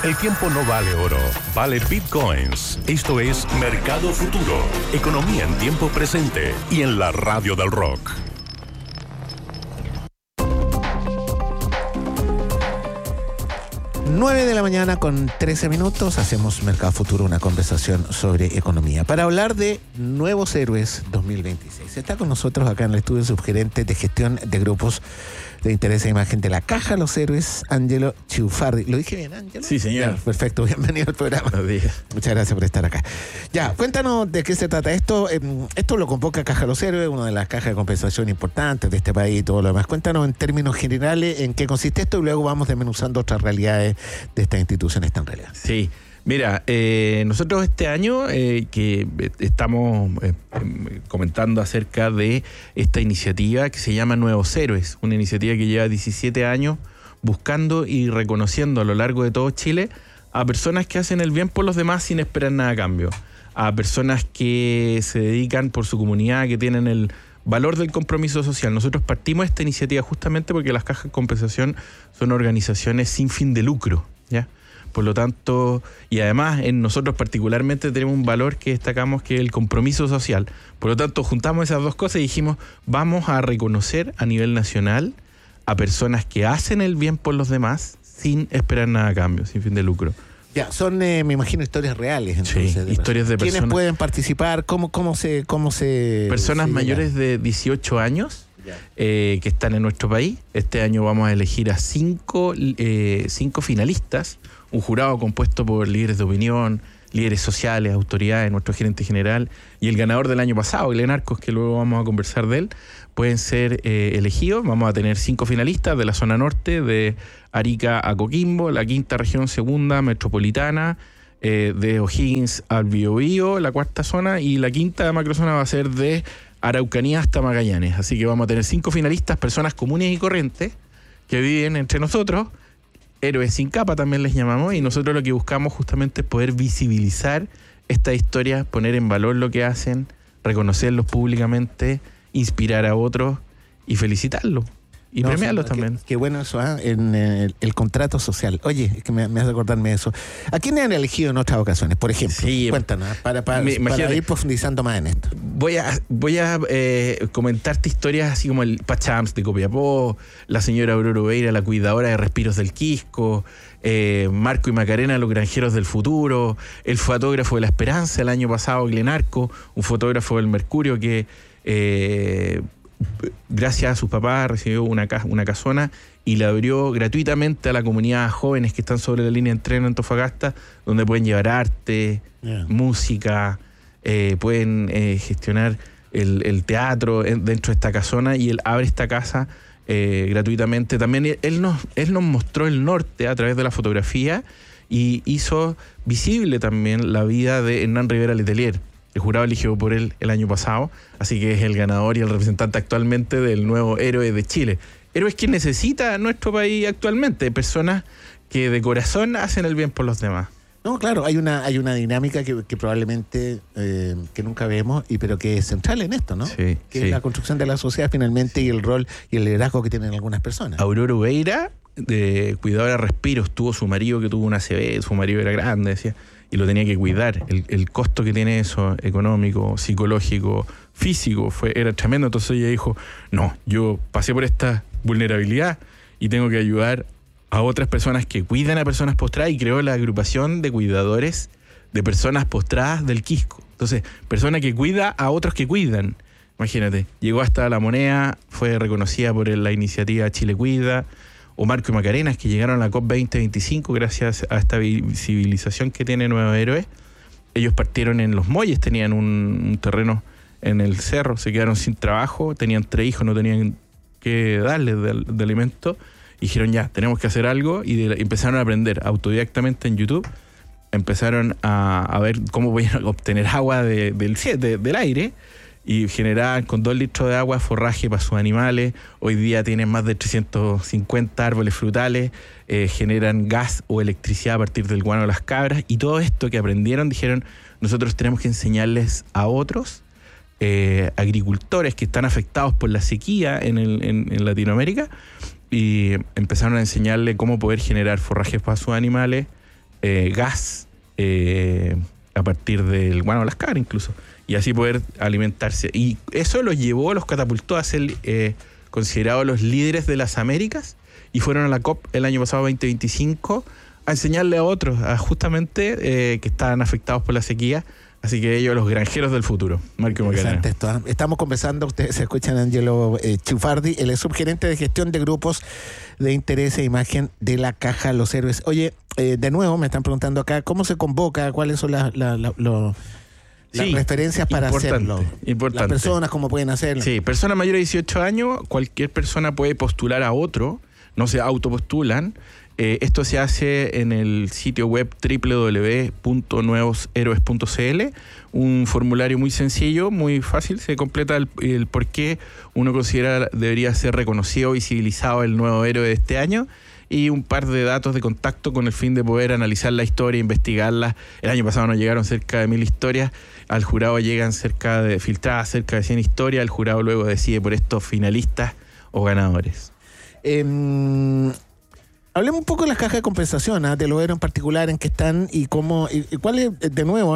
El tiempo no vale oro, vale bitcoins. Esto es Mercado Futuro, economía en tiempo presente y en la radio del rock. Nueve de la mañana con 13 minutos, hacemos Mercado Futuro, una conversación sobre economía. Para hablar de Nuevos Héroes 2026. Está con nosotros acá en el estudio subgerente de gestión de grupos de interés e imagen de la Caja Los Héroes, Ángelo Ciufardi. ¿Lo dije bien, Ángelo? Sí, señor. Ya, perfecto, bienvenido al programa. Buenos días. Muchas gracias por estar acá. Ya, cuéntanos de qué se trata esto. Esto lo convoca Caja Los Héroes, una de las cajas de compensación importantes de este país y todo lo demás. Cuéntanos en términos generales en qué consiste esto y luego vamos desmenuzando otras realidades de estas instituciones tan relevantes. Sí. Mira, nosotros este año que estamos comentando acerca de esta iniciativa que se llama Nuevos Héroes, una iniciativa que lleva 17 años buscando y reconociendo a lo largo de todo Chile a personas que hacen el bien por los demás sin esperar nada a cambio, a personas que se dedican por su comunidad, que tienen el valor del compromiso social. Nosotros partimos de esta iniciativa justamente porque las cajas de compensación son organizaciones sin fin de lucro, ¿ya? Por lo tanto, y además en nosotros particularmente tenemos un valor que destacamos, que es el compromiso social. Por lo tanto, juntamos esas dos cosas y dijimos, vamos a reconocer a nivel nacional a personas que hacen el bien por los demás sin esperar nada a cambio, sin fin de lucro. Ya, son, me imagino, historias reales. Entonces, sí, historias de personas. ¿Quiénes pueden participar? ¿Cómo se Personas mayores de 18 años que están en nuestro país. Este año vamos a elegir a cinco finalistas, un jurado compuesto por líderes de opinión, líderes sociales, autoridades, nuestro gerente general y el ganador del año pasado, Glen Arcos, que luego vamos a conversar de él, pueden ser elegidos. Vamos a tener 5 finalistas de la zona norte, de Arica a Coquimbo, la quinta región segunda metropolitana, de O'Higgins al Biobío, la cuarta zona, y la quinta macrozona va a ser de Araucanía hasta Magallanes. Así que vamos a tener 5 finalistas, personas comunes y corrientes que viven entre nosotros, héroes sin capa también les llamamos, y nosotros lo que buscamos justamente es poder visibilizar esta historia, poner en valor lo que hacen, reconocerlos públicamente, inspirar a otros y felicitarlos. Y premiarlos también. Qué bueno eso, en el contrato social. Oye, es que me hace acordarme de eso. ¿A quién han elegido en otras ocasiones, por ejemplo? Sí, cuéntanos, para ir profundizando más en esto. Voy a comentarte historias así como el Pachams de Copiapó, la señora Aurora Ubeira, la cuidadora de Respiros del Quisco, Marco y Macarena, los granjeros del futuro, el fotógrafo de La Esperanza el año pasado, Glen Arco, un fotógrafo del Mercurio que gracias a sus papás recibió una casona y la abrió gratuitamente a la comunidad de jóvenes que están sobre la línea de tren en Antofagasta, donde pueden llevar arte, música, pueden gestionar el teatro dentro de esta casona, y él abre esta casa gratuitamente. También él nos mostró el norte a través de la fotografía y hizo visible también la vida de Hernán Rivera Letelier. El jurado eligió por él el año pasado, así que es el ganador y el representante actualmente del nuevo héroe de Chile. Héroes que necesita nuestro país actualmente, personas que de corazón hacen el bien por los demás. No, claro, hay una dinámica que probablemente que nunca vemos, pero que es central en esto, ¿no? Sí, que es la construcción de la sociedad finalmente, y el rol y el liderazgo que tienen algunas personas. Aurora Ubeira, de cuidadora de Respiros, tuvo su marido que tuvo una ACV, su marido era grande, decía, y lo tenía que cuidar. El costo que tiene eso, económico, psicológico, físico, era tremendo. Entonces ella dijo, no, yo pasé por esta vulnerabilidad y tengo que ayudar a otras personas que cuidan a personas postradas, y creó la agrupación de cuidadores de personas postradas del Quisco. Entonces, persona que cuida a otros que cuidan. Imagínate, llegó hasta La Moneda, fue reconocida por la iniciativa Chile Cuida, o Marco y Macarena, que llegaron a la COP 2025 gracias a esta visibilización que tiene Nuevos Héroes. Ellos partieron en Los Molles, tenían un terreno en el cerro, se quedaron sin trabajo, tenían 3 hijos, no tenían que darles de alimento, y dijeron ya, tenemos que hacer algo, y empezaron a aprender autodidactamente en YouTube, empezaron a ver cómo podían obtener agua del aire, y generaban con 2 litros de agua forraje para sus animales. Hoy día tienen más de 350 árboles frutales, generan gas o electricidad a partir del guano de las cabras, y todo esto que aprendieron, dijeron, nosotros tenemos que enseñarles a otros agricultores que están afectados por la sequía en Latinoamérica, y empezaron a enseñarle cómo poder generar forrajes para sus animales, gas a partir del guano lascar incluso, y así poder alimentarse. Y eso los catapultó a ser considerados los líderes de las Américas, y fueron a la COP el año pasado 2025 a enseñarle a otros, justamente que estaban afectados por la sequía. Así que ellos, los granjeros del futuro. Marco Macarena. Estamos conversando, ustedes escuchan a Angelo Ciuffardi, él es subgerente de gestión de grupos de interés e imagen de la Caja Los Héroes. Oye, de nuevo me están preguntando acá, ¿cómo se convoca? ¿Cuáles son las referencias para hacerlo? Importante. Las personas, ¿cómo pueden hacerlo? Sí, personas mayores de 18 años, cualquier persona puede postular a otro, no se autopostulan. Esto se hace en el sitio web www.nuevoshéroes.cl, un formulario muy sencillo, muy fácil, se completa el por qué uno considera debería ser reconocido, visibilizado el nuevo héroe de este año, y un par de datos de contacto con el fin de poder analizar la historia, investigarla. El año pasado nos llegaron cerca de 1000 historias, al jurado llegan filtradas cerca de 100 historias, el jurado luego decide por estos finalistas o ganadores. Hablemos un poco de las cajas de compensación, de los héroes en particular, en qué están y cómo, y cuál es, de nuevo,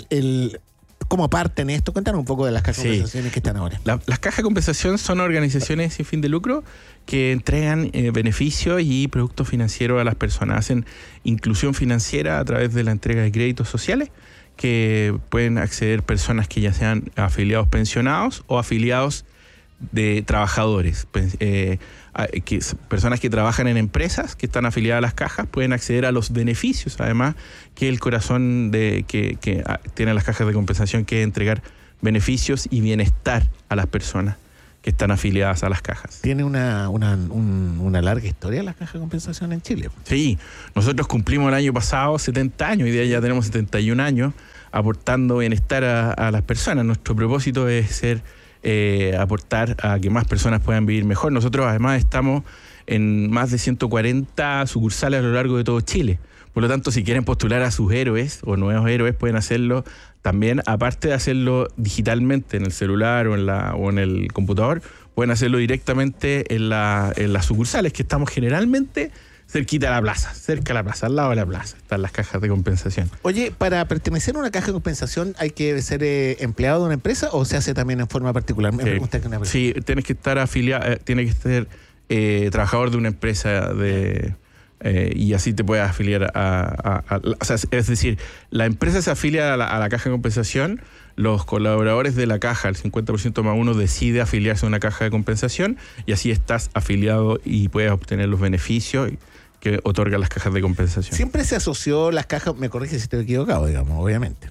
cómo parten esto. Cuéntanos un poco de las cajas de compensación que están ahora. Las cajas de compensación son organizaciones sin fin de lucro que entregan beneficios y productos financieros a las personas. Hacen inclusión financiera a través de la entrega de créditos sociales que pueden acceder personas que ya sean afiliados pensionados o afiliados de trabajadores. Personas que trabajan en empresas que están afiliadas a las cajas pueden acceder a los beneficios, además, que el corazón que tienen las cajas de compensación, que es entregar beneficios y bienestar a las personas que están afiliadas a las cajas. ¿Tiene una larga historia las cajas de compensación en Chile? Sí, nosotros cumplimos el año pasado 70 años, hoy día ya tenemos 71 años aportando bienestar a las personas. Nuestro propósito es aportar a que más personas puedan vivir mejor. Nosotros además estamos en más de 140 sucursales a lo largo de todo Chile. Por lo tanto, si quieren postular a sus héroes o nuevos héroes, pueden hacerlo también, aparte de hacerlo digitalmente en el celular o en el computador, pueden hacerlo directamente en las sucursales, que estamos generalmente cerquita de la plaza, al lado de la plaza, están las cajas de compensación. Oye, ¿para pertenecer a una caja de compensación hay que ser empleado de una empresa o se hace también en forma particular? Sí, tienes que estar afiliado, tienes que ser trabajador de una empresa y así te puedes afiliar o sea, es decir, la empresa se afilia a la caja de compensación, los colaboradores de la caja, el 50% más uno, decide afiliarse a una caja de compensación y así estás afiliado y puedes obtener los beneficios que otorgan las cajas de compensación. Siempre se asoció las cajas, me corrige si estoy equivocado, digamos, obviamente,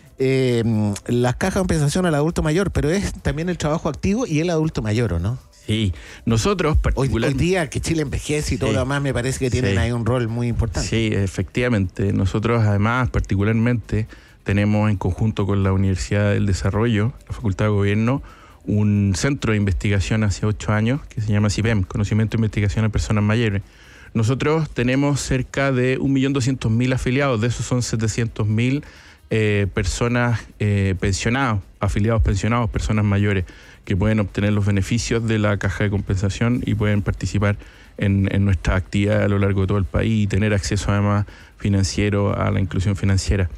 las cajas de compensación al adulto mayor, pero es también el trabajo activo y el adulto mayor, ¿o no? Sí, nosotros particularmente... Hoy día que Chile envejece y todo lo demás, me parece que tienen ahí un rol muy importante. Sí, efectivamente. Nosotros además, particularmente, tenemos en conjunto con la Universidad del Desarrollo, la Facultad de Gobierno, un centro de investigación hace 8 años que se llama CIPEM, Conocimiento e Investigación en Personas Mayores. Nosotros tenemos cerca de 1.200.000 afiliados, de esos son 700.000 personas afiliados pensionados, personas mayores, que pueden obtener los beneficios de la caja de compensación y pueden participar en nuestra actividad a lo largo de todo el país y tener acceso además financiero a la inclusión financiera.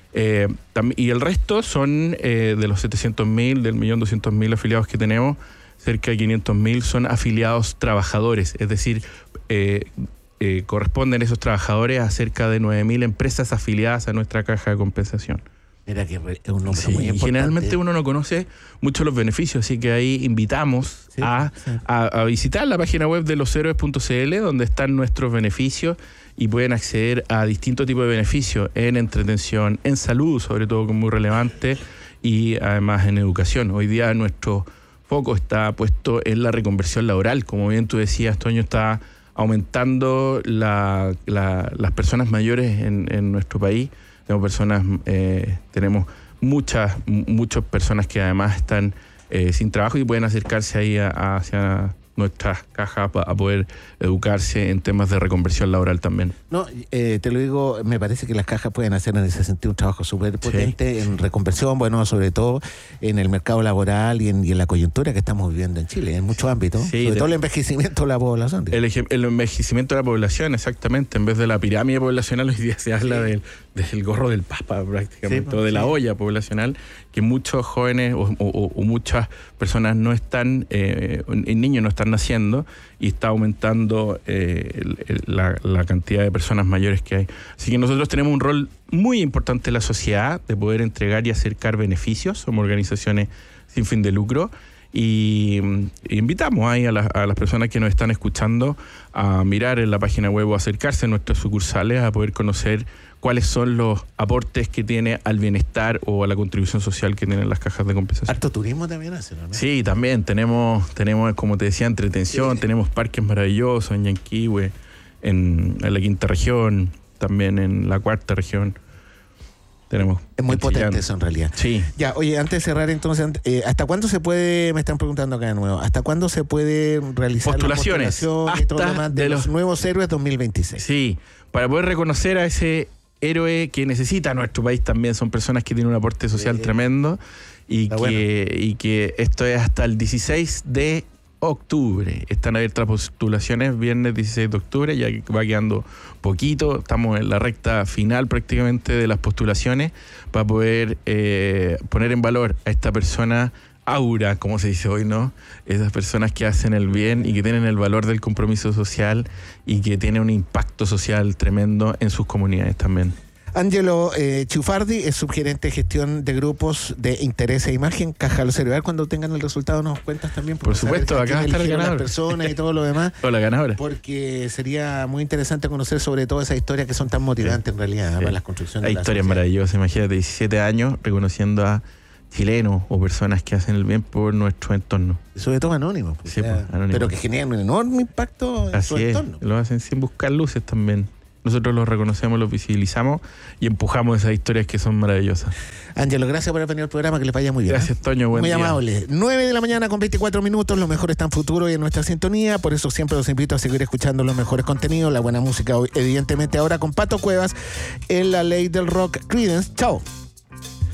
Y el resto son de los 700.000, del 1.200.000 afiliados que tenemos, cerca de 500.000 son afiliados trabajadores, es decir, corresponden esos trabajadores a cerca de 9.000 empresas afiliadas a nuestra caja de compensación. Mira que es un número muy importante. Generalmente uno no conoce mucho los beneficios, así que ahí invitamos a visitar la página web de loshéroes.cl, donde están nuestros beneficios y pueden acceder a distintos tipos de beneficios en entretención, en salud, sobre todo, que es muy relevante, y además en educación. Hoy día nuestro foco está puesto en la reconversión laboral. Como bien tú decías, Toño, está aumentando las personas mayores en nuestro país. Tenemos muchas personas que además están sin trabajo y pueden acercarse ahí hacia nuestras cajas a poder educarse en temas de reconversión laboral también. No, te lo digo, me parece que las cajas pueden hacer en ese sentido un trabajo súper potente en reconversión, bueno, sobre todo en el mercado laboral y en la coyuntura que estamos viviendo en Chile, en muchos ámbitos, sobre todo el envejecimiento de la población. El envejecimiento de la población, exactamente, en vez de la pirámide poblacional, hoy día se habla del gorro del Papa prácticamente, o de la olla poblacional, que muchos jóvenes o muchas personas no están, niños no están naciendo, y está aumentando la cantidad de personas mayores que hay. Así que nosotros tenemos un rol muy importante en la sociedad de poder entregar y acercar beneficios. Somos organizaciones sin fin de lucro y invitamos ahí a las personas que nos están escuchando a mirar en la página web o acercarse a nuestras sucursales a poder conocer cuáles son los aportes que tiene al bienestar o a la contribución social que tienen las cajas de compensación. Harto turismo también hacen, ¿no? Sí, también tenemos, como te decía, entretención, tenemos parques maravillosos en Yanquihue, en la quinta región, también en la cuarta región. Tenemos. Es muy potente eso en realidad. Sí. Ya, oye, antes de cerrar entonces, ¿hasta cuándo se puede, me están preguntando acá de nuevo, ¿hasta cuándo se puede realizar postulaciones la postulación y todo lo demás de los nuevos héroes 2026? Sí, para poder reconocer a ese héroe que necesita nuestro país también. Son personas que tienen un aporte social tremendo y que esto es hasta el 16 de octubre. Están abiertas las postulaciones viernes 16 de octubre, ya que va quedando poquito. Estamos en la recta final prácticamente de las postulaciones para poder poner en valor a esta persona aura, como se dice hoy, ¿no? Esas personas que hacen el bien y que tienen el valor del compromiso social y que tienen un impacto social tremendo en sus comunidades también. Ángelo Ciufardi es subgerente de gestión de grupos de interés e imagen, Caja Los Héroes. Cuando tengan el resultado nos cuentas también. Por supuesto, acá está el ganador. Las personas y todo lo demás. O la ganadora. Porque sería muy interesante conocer sobre todo esas historias que son tan motivantes en realidad para las construcciones. Hay historias maravillosas, imagínate, 17 años reconociendo a chilenos o personas que hacen el bien por nuestro entorno. Sobre todo anónimos. Sí, anónimos. Pero que generan un enorme impacto en su entorno. Lo hacen sin buscar luces también. Nosotros los reconocemos, los visibilizamos y empujamos esas historias que son maravillosas. Ángelo, gracias por haber venido al programa, que les vaya muy bien. Gracias, Toño, buen día. Muy amable. 9 de la mañana con 24 minutos, lo mejor está en futuro y en nuestra sintonía, por eso siempre los invito a seguir escuchando los mejores contenidos, la buena música, evidentemente ahora con Pato Cuevas en La Ley del Rock. Creedence, chao.